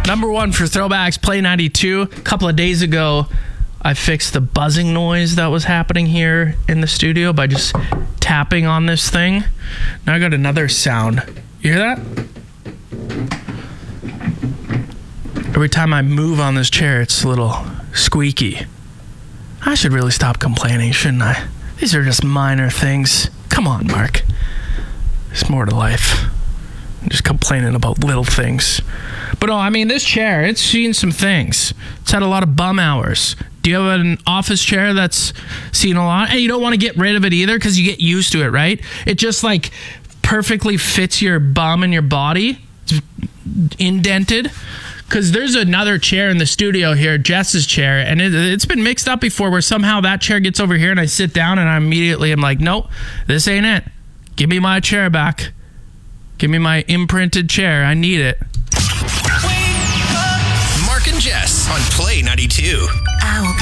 Number one for throwbacks, Play 92. A couple of days ago, I fixed the buzzing noise that was happening here in the studio by just tapping on this thing. Now I got another sound. You hear that? Every time I move on this chair, it's a little squeaky. I should really stop complaining, shouldn't I? These are just minor things. Come on, Mark. There's more to life. I'm just complaining about little things. But no, I mean, this chair, it's seen some things. It's had a lot of bum hours. Do you have an office chair that's seen a lot? And you don't want to get rid of it either because you get used to it, right? It just like perfectly fits your bum and your body. It's indented. Because there's another chair in the studio here, Jess's chair, and it's been mixed up before where somehow that chair gets over here and I sit down and I immediately am like, nope, this ain't it. Give me my chair back. Give me my imprinted chair. I need it. Mark and Jess on Play 92.